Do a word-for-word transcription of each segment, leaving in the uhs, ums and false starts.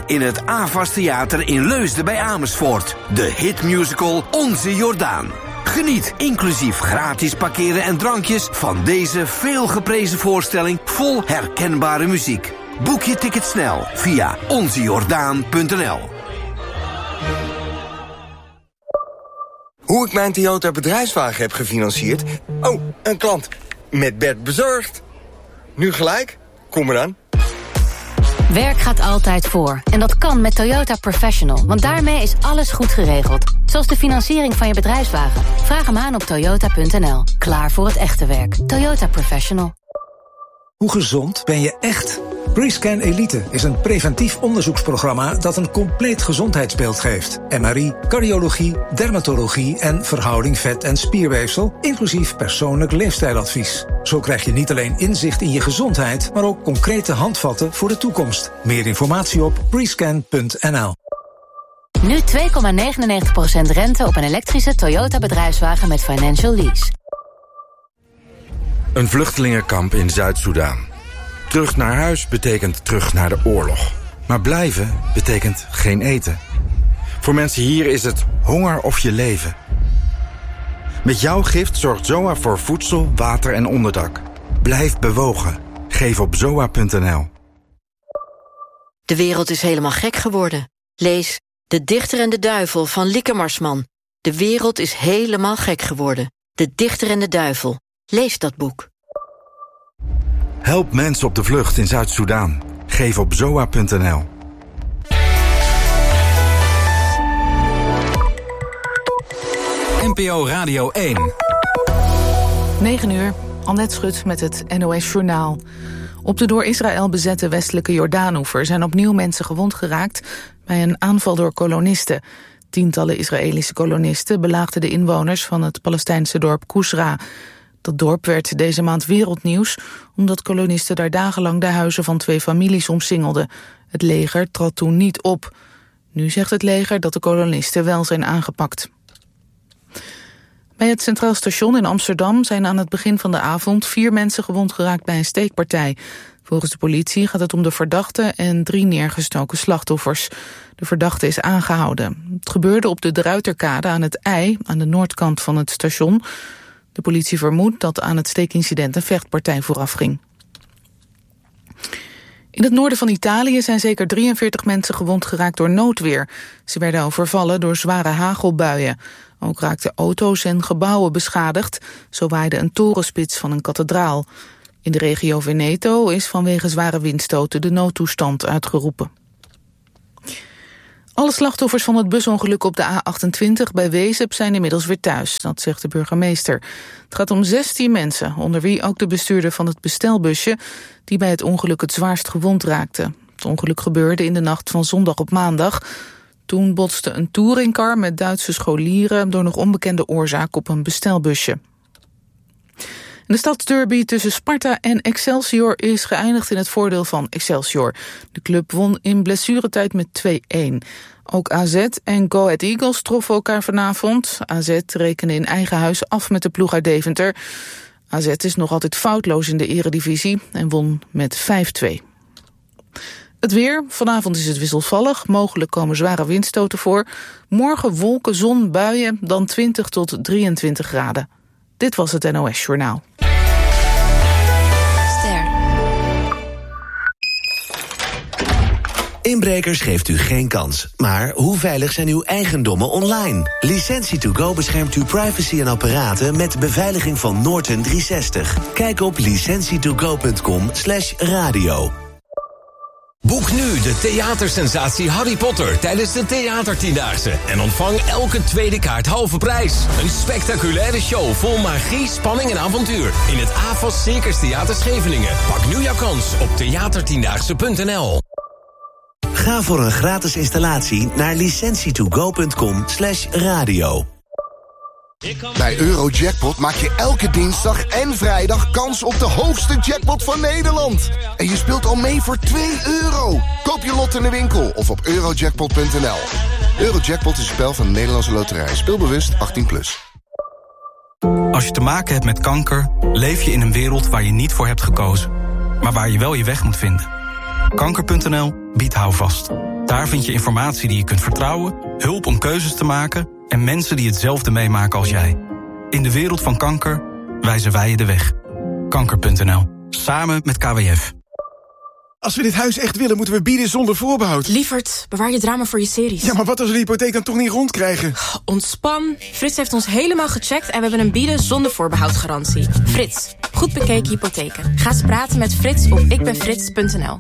in het AVAS Theater in Leusden bij Amersfoort. De hitmusical Onze Jordaan. Geniet inclusief gratis parkeren en drankjes van deze veelgeprezen voorstelling vol herkenbare muziek. Boek je ticket snel via onze jordaan punt n l. Hoe ik mijn Toyota bedrijfswagen heb gefinancierd? Oh, een klant. Met Bert bezorgd. Nu gelijk? Kom maar aan. Werk gaat altijd voor. En dat kan met Toyota Professional. Want daarmee is alles goed geregeld. Zoals de financiering van je bedrijfswagen. Vraag hem aan op toyota punt n l. Klaar voor het echte werk. Toyota Professional. Hoe gezond ben je echt? Prescan Elite is een preventief onderzoeksprogramma dat een compleet gezondheidsbeeld geeft. M R I, cardiologie, dermatologie en verhouding vet- en spierweefsel, inclusief persoonlijk leefstijladvies. Zo krijg je niet alleen inzicht in je gezondheid, maar ook concrete handvatten voor de toekomst. Meer informatie op prescan punt n l. Nu twee komma negenennegentig procent rente op een elektrische Toyota bedrijfswagen met financial lease. Een vluchtelingenkamp in Zuid-Soedan. Terug naar huis betekent terug naar de oorlog. Maar blijven betekent geen eten. Voor mensen hier is het honger of je leven. Met jouw gift zorgt Z O A voor voedsel, water en onderdak. Blijf bewogen. Geef op zoa punt n l. De wereld is helemaal gek geworden. Lees De Dichter en de Duivel van Lieke Marsman. De wereld is helemaal gek geworden. De Dichter en de Duivel. Lees dat boek. Help mensen op de vlucht in Zuid-Soedan. Geef op zoa punt n l. N P O Radio één. negen uur, Annette Schut met het N O S Journaal. Op de door Israël bezette westelijke Jordaanoever zijn opnieuw mensen gewond geraakt bij een aanval door kolonisten. Tientallen Israëlische kolonisten belaagden de inwoners van het Palestijnse dorp Kusra. Dat dorp werd deze maand wereldnieuws omdat kolonisten daar dagenlang de huizen van twee families omsingelden. Het leger trad toen niet op. Nu zegt het leger dat de kolonisten wel zijn aangepakt. Bij het Centraal Station in Amsterdam zijn aan het begin van de avond vier mensen gewond geraakt bij een steekpartij. Volgens de politie gaat het om de verdachte en drie neergestoken slachtoffers. De verdachte is aangehouden. Het gebeurde op de De Ruiterkade aan het IJ, aan de noordkant van het station. De politie vermoedt dat aan het steekincident een vechtpartij voorafging. In het noorden van Italië zijn zeker drieënveertig mensen gewond geraakt door noodweer. Ze werden overvallen door zware hagelbuien. Ook raakten auto's en gebouwen beschadigd. Zo waaide een torenspits van een kathedraal. In de regio Veneto is vanwege zware windstoten de noodtoestand uitgeroepen. Alle slachtoffers van het busongeluk op de A achtentwintig bij Wezep zijn inmiddels weer thuis, dat zegt de burgemeester. Het gaat om zestien mensen, onder wie ook de bestuurder van het bestelbusje, die bij het ongeluk het zwaarst gewond raakte. Het ongeluk gebeurde in de nacht van zondag op maandag. Toen botste een touringcar met Duitse scholieren door nog onbekende oorzaak op een bestelbusje. De stadsderby tussen Sparta en Excelsior is geëindigd in het voordeel van Excelsior. De club won in blessuretijd met twee-een. Ook A Z en Go Ahead Eagles troffen elkaar vanavond. A Z rekende in eigen huis af met de ploeg uit Deventer. A Z is nog altijd foutloos in de eredivisie en won met vijf-twee. Het weer. Vanavond is het wisselvallig. Mogelijk komen zware windstoten voor. Morgen wolken, zon, buien, dan twintig tot drieëntwintig graden. Dit was het N O S Journaal. Ster. Inbrekers geeft u geen kans. Maar hoe veilig zijn uw eigendommen online? Licentie to go beschermt uw privacy en apparaten met beveiliging van Norton driehonderdzestig. Kijk op licentie to go punt com slash radio. Boek nu de theatersensatie Harry Potter tijdens de Theatertiendaagse. En ontvang elke tweede kaart halve prijs. Een spectaculaire show vol magie, spanning en avontuur. In het AFAS Circus Theater Scheveningen. Pak nu jouw kans op theatertiendaagse punt n l. Ga voor een gratis installatie naar licentie to go punt com slash radio. Bij Eurojackpot maak je elke dinsdag en vrijdag kans op de hoogste jackpot van Nederland. En je speelt al mee voor twee euro. Koop je lot in de winkel of op eurojackpot punt n l. Eurojackpot is een spel van de Nederlandse Loterij. Speelbewust achttien plus. Als je te maken hebt met kanker, leef je in een wereld waar je niet voor hebt gekozen. Maar waar je wel je weg moet vinden. Kanker punt n l biedt houvast. Daar vind je informatie die je kunt vertrouwen, hulp om keuzes te maken en mensen die hetzelfde meemaken als jij. In de wereld van kanker wijzen wij je de weg. Kanker punt n l. Samen met K W F. Als we dit huis echt willen, moeten we bieden zonder voorbehoud. Lievert, bewaar je drama voor je series. Ja, maar wat als we de hypotheek dan toch niet rondkrijgen? Ontspan. Frits heeft ons helemaal gecheckt en we hebben een bieden zonder voorbehoud garantie. Frits, goed bekeken hypotheken. Ga eens praten met Frits op ikbenfrits punt n l.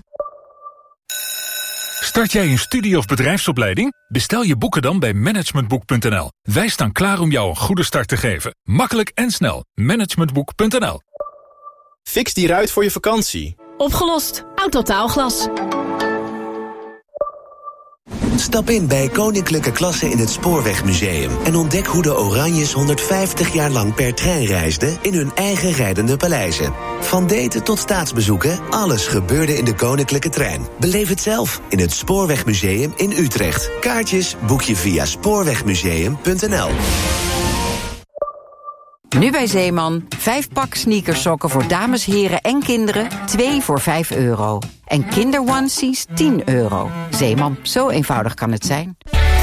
Start jij een studie- of bedrijfsopleiding? Bestel je boeken dan bij managementboek punt n l. Wij staan klaar om jou een goede start te geven. Makkelijk en snel. managementboek punt n l. Fix die ruit voor je vakantie. Opgelost. Autotaalglas. Stap in bij Koninklijke Klasse in het Spoorwegmuseum en ontdek hoe de Oranjes honderdvijftig jaar lang per trein reisden in hun eigen rijdende paleizen. Van daten tot staatsbezoeken, alles gebeurde in de Koninklijke Trein. Beleef het zelf in het Spoorwegmuseum in Utrecht. Kaartjes boek je via spoorwegmuseum punt n l. Nu bij Zeeman, vijf pak sneakersokken voor dames, heren en kinderen, twee voor vijf euro. En kinderonesies tien euro. Zeeman, zo eenvoudig kan het zijn.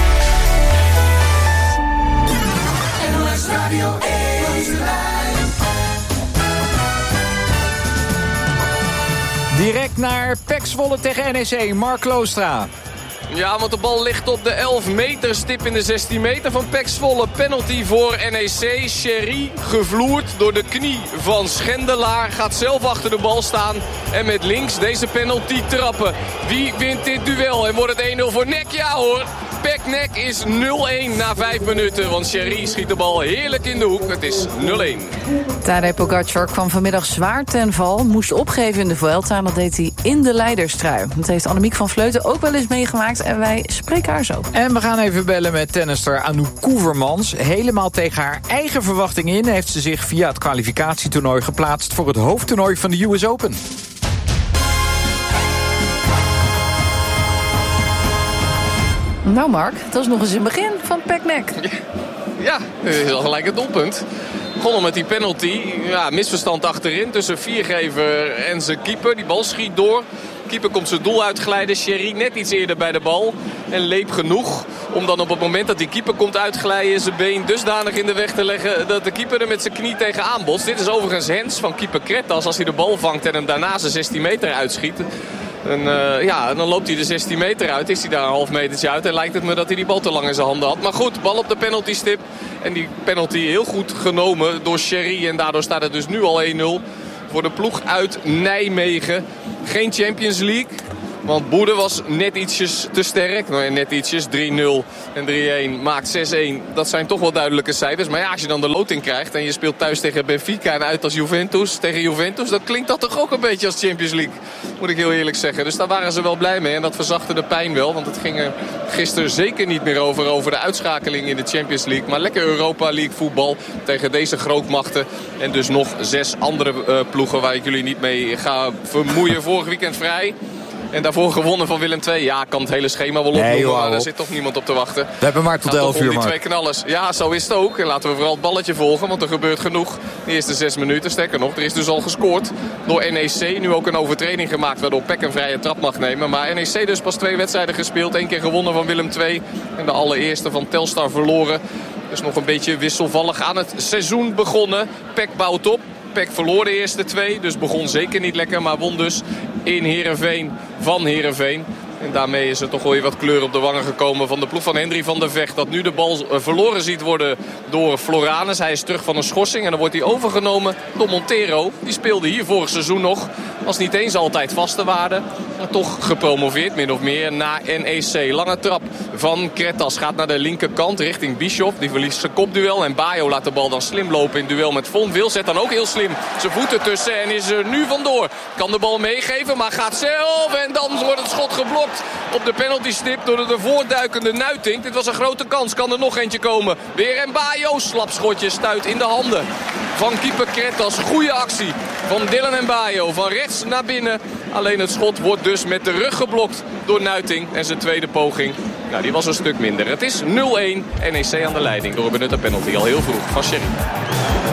Direct naar P E C Zwolle tegen N E C, Mark Kloostra. Ja, want de bal ligt op de elf meter stip in de zestien meter van P E C Zwolle. Penalty voor N E C. Sherry gevloerd door de knie van Schendelaar. Gaat zelf achter de bal staan. En met links deze penalty trappen. Wie wint dit duel? En wordt het één nul voor Nek? Ja hoor. P E C-Nek is nul één na vijf minuten. Want Sherry schiet de bal heerlijk in de hoek. Het is nul één. Tadej Pogacar kwam vanmiddag zwaar ten val. Moest opgeven in de Vuelta. En dat deed hij in de leiderstrui. Dat heeft Annemiek van Vleuten ook wel eens meegemaakt. En wij spreken haar zo. En we gaan even bellen met tennister Anouk Koevermans. Helemaal tegen haar eigen verwachting in heeft ze zich via het kwalificatietoernooi geplaatst voor het hoofdtoernooi van de U S Open. Nou Mark, dat is nog eens een begin van P E C-Nek. Ja, dat is al gelijk het doelpunt. Begonnen met die penalty. Ja, misverstand achterin tussen viergever en zijn keeper. Die bal schiet door. Keeper komt zijn doel uitglijden. Sherry net iets eerder bij de bal. En leep genoeg om dan op het moment dat die keeper komt uitglijden zijn been dusdanig in de weg te leggen dat de keeper er met zijn knie tegenaan botst. Dit is overigens Hens van keeper Krettas. Als hij de bal vangt en hem daarna zijn zestien meter uitschiet. En, uh, ja, dan loopt hij de zestien meter uit. Is hij daar een half metertje uit. En lijkt het me dat hij die bal te lang in zijn handen had. Maar goed, bal op de penaltystip. En die penalty heel goed genomen door Sherry. En daardoor staat het dus nu al één nul voor de ploeg uit Nijmegen. Geen Champions League. Want Boede was net ietsjes te sterk. Nou, net ietsjes. drie nul en drie één maakt zes één. Dat zijn toch wel duidelijke cijfers. Maar ja, als je dan de loting krijgt en je speelt thuis tegen Benfica en uit als Juventus tegen Juventus, dan klinkt dat toch ook een beetje als Champions League. Moet ik heel eerlijk zeggen. Dus daar waren ze wel blij mee. En dat verzachtte de pijn wel. Want het ging er gisteren zeker niet meer over, over de uitschakeling in de Champions League. Maar lekker Europa League voetbal tegen deze grootmachten. En dus nog zes andere uh, ploegen waar ik jullie niet mee ga vermoeien. Vorig weekend vrij. En daarvoor gewonnen van Willem twee. Ja, kan het hele schema wel opnoemen, nee, maar daar zit toch niemand op te wachten. We hebben maar tot elf uur, die twee knallers. Ja, zo is het ook. En laten we vooral het balletje volgen, want er gebeurt genoeg. De eerste zes minuten, sterker nog. Er is dus al gescoord door N E C. Nu ook een overtreding gemaakt, waardoor P E C een vrije trap mag nemen. Maar N E C dus pas twee wedstrijden gespeeld. Eén keer gewonnen van Willem twee. En de allereerste van Telstar verloren. Dus nog een beetje wisselvallig aan het seizoen begonnen. P E C bouwt op. P E C verloor de eerste twee, dus begon zeker niet lekker. Maar won dus in Heerenveen van Heerenveen. En daarmee is er toch wel weer wat kleur op de wangen gekomen van de ploeg van Hendry van der Vecht. Dat nu de bal verloren ziet worden door Floranus. Hij is terug van een schorsing en dan wordt hij overgenomen door Montero. Die speelde hier vorig seizoen nog. Was niet eens altijd vaste waarde. Maar toch gepromoveerd min of meer na N E C. Lange trap van Krettas gaat naar de linkerkant richting Bischoff. Die verliest zijn kopduel. En Bayo laat de bal dan slim lopen in duel met Vonwil. Zet dan ook heel slim zijn voeten tussen en is er nu vandoor. Kan de bal meegeven, maar gaat zelf. En dan wordt het schot geblokt op de penaltystip door de voortduikende Nuitink. Dit was een grote kans. Kan er nog eentje komen. Weer en Bayo. Slapschotje stuit in de handen van keeper Krettas. Goede actie van Dylan en Bayo. Van rechts naar binnen. Alleen het schot wordt dus met de rug geblokt door Nuitink. En zijn tweede poging, nou, die was een stuk minder. Het is nul één. N E C aan de leiding door een benutte penalty al heel vroeg van Sherry.